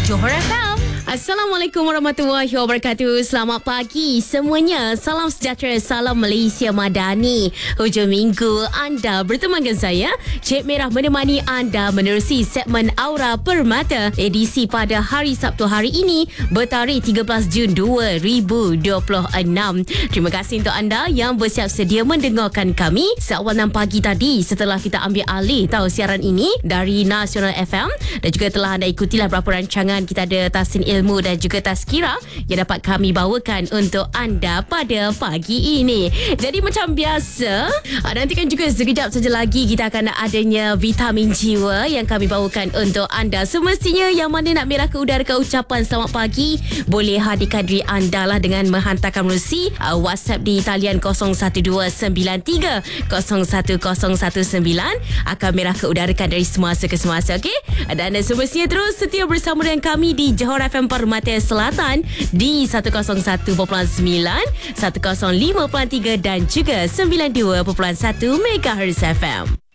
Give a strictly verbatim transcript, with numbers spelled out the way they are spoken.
Johor F M. Assalamualaikum warahmatullahi wabarakatuh. Selamat pagi semuanya. Salam sejahtera, salam Malaysia Madani. Hujung minggu anda bertemu dengan saya, Cik Merah, menemani anda menerusi segmen Aura Permata edisi pada hari Sabtu hari ini bertarikh tiga belas Jun dua ribu dua puluh enam. Terima kasih untuk anda yang bersiap sedia mendengarkan kami seawal enam pagi tadi setelah kita ambil alih tahu siaran ini dari Nasional F M, dan juga telah anda ikutilah beberapa rancangan. Kita ada Tasin Ilmu dan juga Tazkirah yang dapat kami bawakan untuk anda pada pagi ini. Jadi macam biasa, nantikan juga sekejap saja lagi kita akan adanya vitamin jiwa yang kami bawakan untuk anda. Semestinya yang mana nak merah ke udara ke ucapan selamat pagi, boleh hadirkan diri anda lah dengan menghantarkan menerusi uh, WhatsApp di talian kosong satu dua sembilan tiga kosong satu kosong satu sembilan. Akan merah ke udarakan dari semasa ke semasa, okey? Dan semestinya terus setia bersama dengan kami di Johor F M Permata Selatan di seratus satu perpuluhan sembilan, seratus lima perpuluhan tiga dan juga sembilan puluh dua perpuluhan satu megahertz F M.